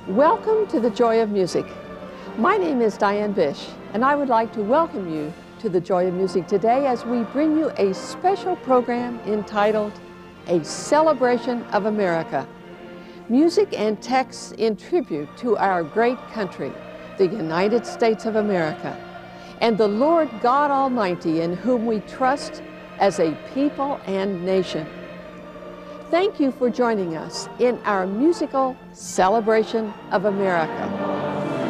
Welcome to the Joy of Music. My name is Diane Bish, and I would like to welcome you to the Joy of Music today as we bring you a special program entitled A Celebration of America. Music and texts in tribute to our great country, the United States of America, and the Lord God Almighty in whom we trust as a people and nation. Thank you for joining us in our musical celebration of America.